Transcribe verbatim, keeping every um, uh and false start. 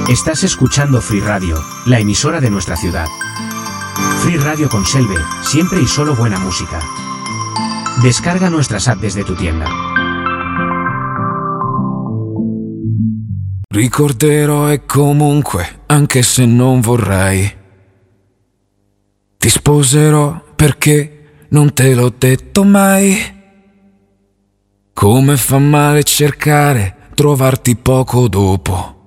Estás escuchando Free Radio, la emisora de nuestra ciudad. Free Radio con Selve, siempre y solo buena música. Descarga nuestras apps desde tu tienda. Ricorderò e comunque, anche se non vorrei, ti sposerò perché non te l'ho detto mai. Come fa male cercare, trovarti poco dopo.